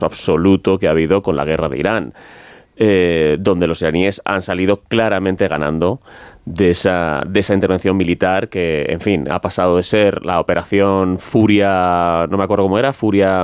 absoluto que ha habido con la guerra de Irán, donde los iraníes han salido claramente ganando de esa intervención militar que, en fin, ha pasado de ser la operación Furia, no me acuerdo cómo era, Furia